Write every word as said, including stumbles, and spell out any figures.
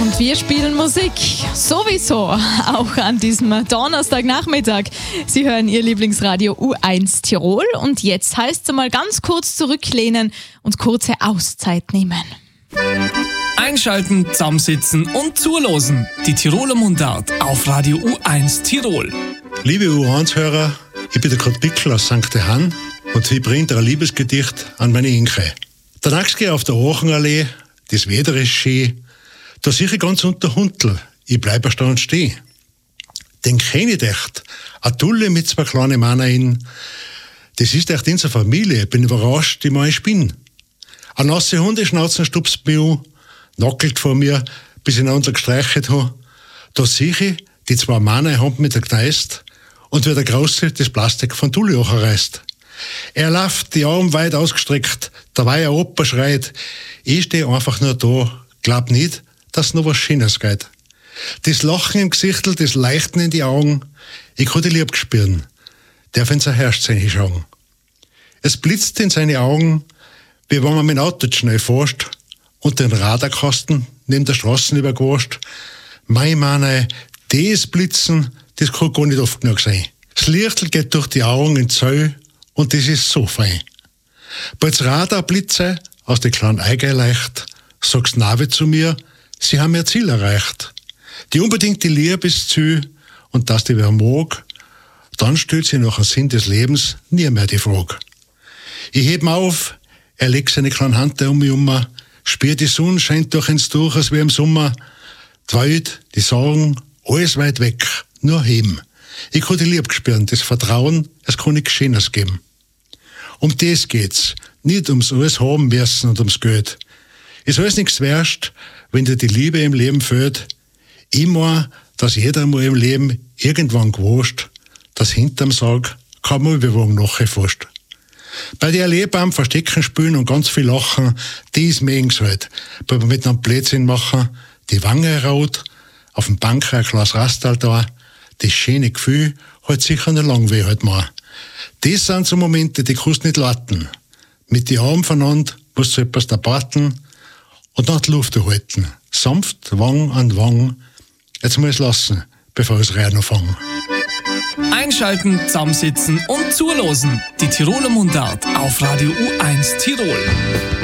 Und wir spielen Musik, sowieso, auch an diesem Donnerstagnachmittag. Sie hören Ihr Lieblingsradio U eins Tirol und jetzt heißt es mal ganz kurz zurücklehnen und kurze Auszeit nehmen. Einschalten, zusammensitzen und zulosen. Die Tiroler Mundart auf Radio U eins Tirol. Liebe U eins Hörer, ich bin der Kurt Bickel aus Sankt Johann und ich bringe ein Liebesgedicht an meine Inke. Der Nachtgehe auf der Achenallee, das Wetter ist schön. Da sehe ich ganz unter Hundl, ich bleib erstaunt stehen. Den kenn ich echt, a Tulle mit zwei kleinen Männer. Das ist echt unsere Familie, bin überrascht, die mal ich bin. Ein nasse Hundeschnauzen stupst mich an, nackelt vor mir, bis ich einander gestreichelt habe. Da sehe ich, die zwei Männer haben mit der Gneist und wie der Große das Plastik von Tulle reißt. Er läuft, die Arme weit ausgestreckt, dabei ein Opa schreit. Ich stehe einfach nur da, glaub nicht, dass noch was Schönes geht. Das Lachen im Gesichtel, das Leuchten in die Augen, ich kann die lieb spüren, darf in sein Herz hinschauen. Es blitzt in seine Augen, wie wenn man mit dem Auto schnell fährt und den Radarkasten neben der Straße übergewascht. Mei, meine, das Blitzen, das kann gar nicht oft genug sein. Das Lichtel geht durch die Augen in Zell und das ist so fein. Bald das Radarblitze aus den kleinen Eigen leicht, sagst Navi zu mir, sie haben ihr Ziel erreicht. Die unbedingte Liebe ist zu und dass die wer mag, dann stellt sie nach dem Sinn des Lebens nie mehr die Frage. Ich heb auf, er legt seine kleine Hand um mich um, spürt die Sonne scheint durch ins Tuch, als wie im Sommer. Die Welt, die Sorgen, alles weit weg, nur heben. Ich kann die Liebe spüren, das Vertrauen, es kann nichts Schönes geben. Um das geht's, nicht ums alles haben müssen und ums Geld. Ist alles nichts wert, wenn dir die Liebe im Leben fehlt. Ich mein, dass jeder mal im Leben irgendwann gewusst, dass hinterm Sarg kein Müllbewogen nachher fast. Bei der Leben am Verstecken spielen und ganz viel lachen, das mögen's halt. Weil wir mit einem Blödsinn machen, die Wange rot, auf dem Bank ein Glas Rastal da, das schöne Gefühl halt sicher nicht lang weh halt mal. Das sind so Momente, die kannst du nicht warten. Mit die Armen voneinander musst du etwas da warten und dann die Luft halten. Sanft, Wang an Wang. Jetzt muss ich es lassen, bevor ich das Rennen fange. Einschalten, zusammensitzen und zulosen. Die Tiroler Mundart auf Radio U eins Tirol.